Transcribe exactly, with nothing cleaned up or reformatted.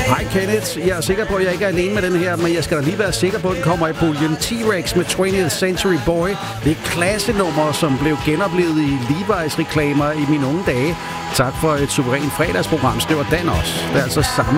Hej Kenneth, jeg er sikker på, at jeg ikke er alene med den her, men jeg skal da lige være sikker på, at den kommer i puljen. T-Rex med twentieth Century Boy. Det er klassenummer, som blev genoplevet i Levi's reklamer i mine unge dage. Tak for et suverænt fredagsprogram, skriver Dan også. Det er altså samme